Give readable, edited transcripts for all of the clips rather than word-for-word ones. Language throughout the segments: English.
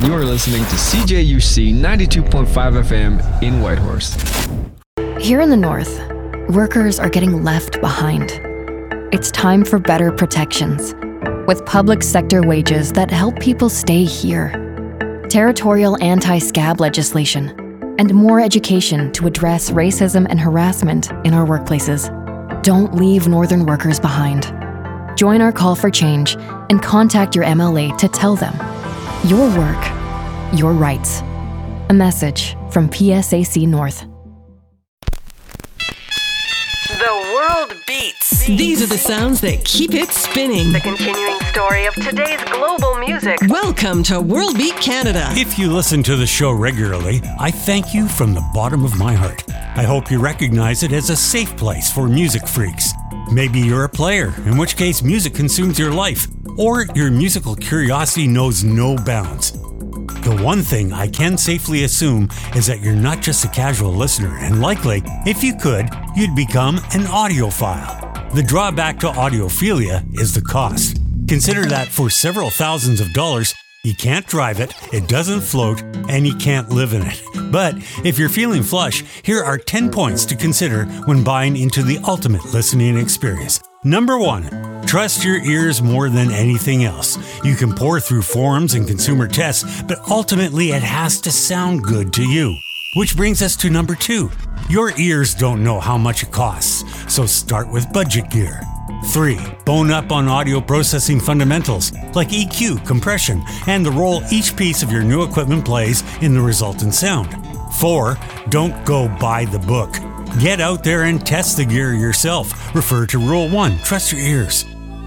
You are listening to CJUC 92.5 FM in Whitehorse. Here in the North, workers are getting left behind. It's time for better protections, with public sector wages that help people stay here, territorial anti-scab legislation, and more education to address racism and harassment in our workplaces. Don't leave Northern workers behind. Join our call for change and contact your MLA to tell them your work, your rights. A message from PSAC North. The world beats. These are the sounds that keep it spinning. The continuing story of today's global music. Welcome to World Beat Canada. If you listen to the show regularly, I thank you from the bottom of my heart. I hope you recognize it as a safe place for music freaks. Maybe you're a player, in which case music consumes your life, or your musical curiosity knows no bounds. The one thing I can safely assume is that you're not just a casual listener, and likely, if you could, you'd become an audiophile. The drawback to audiophilia is the cost. Consider that for several thousands of dollars, you can't drive it, it doesn't float, and you can't live in it. But if you're feeling flush, here are 10 points to consider when buying into the ultimate listening experience. Number 1, trust your ears more than anything else. You can pore through forums and consumer tests, but ultimately it has to sound good to you. Which brings us to number 2. Your ears don't know how much it costs, so start with budget gear. 3, bone up on audio processing fundamentals like EQ, compression, and the role each piece of your new equipment plays in the resultant sound. 4, don't go by the book. Get out there and test the gear yourself. Refer to Rule 1, trust your ears.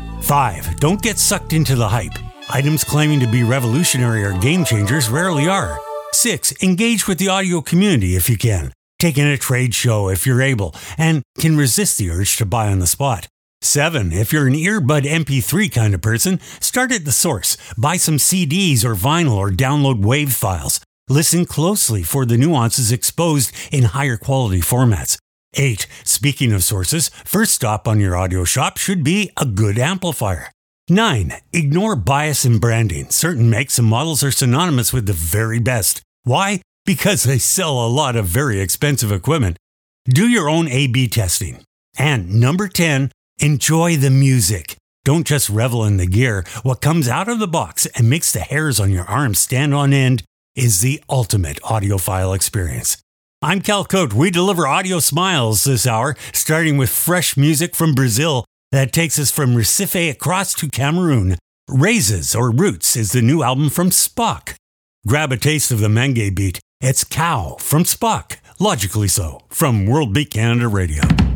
5, don't get sucked into the hype. Items claiming to be revolutionary or game changers rarely are. 6, engage with the audio community if you can. Take in a trade show if you're able and can resist the urge to buy on the spot. 7, if you're an earbud MP3 kind of person, start at the source. Buy some CDs or vinyl or download WAV files. Listen closely for the nuances exposed in higher quality formats. 8, speaking of sources, first stop on your audio shop should be a good amplifier. 9, ignore bias in branding. Certain makes and models are synonymous with the very best. Why? Because they sell a lot of very expensive equipment. Do your own A/B testing. And number 10, enjoy the music. Don't just revel in the gear. What comes out of the box and makes the hairs on your arms stand on end is the ultimate audiophile experience. I'm Cal Cote. We deliver audio smiles this hour, starting with fresh music from Brazil that takes us from Recife across to Cameroon. Raises or Roots is the new album from Spock. Grab a taste of the Menge beat. It's Cow from Spock. Logically so, from World Beat Canada Radio.